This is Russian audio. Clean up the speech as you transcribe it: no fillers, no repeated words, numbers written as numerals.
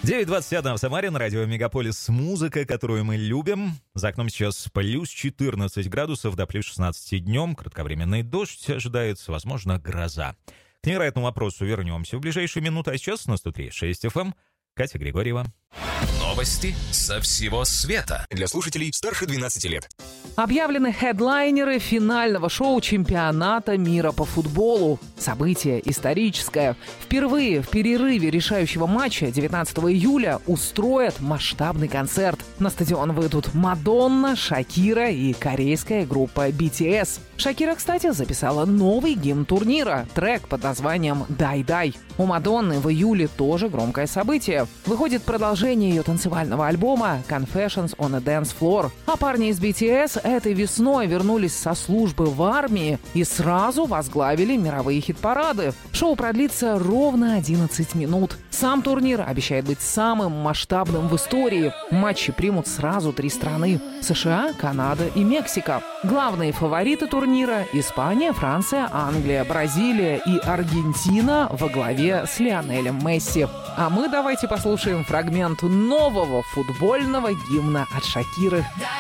9:21 в Самаре, на радио Мегаполис. Музыка, которую мы любим. За окном сейчас плюс 14 градусов до плюс 16 днем. Кратковременный дождь ожидается, возможно, гроза. К невероятному вопросу вернемся в ближайшие минуты. А сейчас на 103.6 FM Катя Григорьева. Новости со всего света. Для слушателей старше 12 лет. Объявлены хедлайнеры финального шоу чемпионата мира по футболу. Событие историческое. Впервые в перерыве решающего матча 19 июля устроят масштабный концерт. На стадион выйдут Мадонна, Шакира и корейская группа BTS. Шакира, кстати, записала новый гимн турнира, трек под названием «Дай-дай». У Мадонны в июле тоже громкое событие. Выходит продолжение ее танцевального альбома «Confessions on a Dance Floor». А парни из BTS этой весной вернулись со службы в армии и сразу возглавили мировые хит-парады. Шоу продлится ровно 11 минут. Сам турнир обещает быть самым масштабным в истории. Матчи примут сразу 3 страны – США, Канада и Мексика. Главные фавориты турнира – Испания, Франция, Англия, Бразилия и Аргентина во главе с Лионелем Месси. А мы давайте послушаем фрагмент нового футбольного гимна от Шакиры.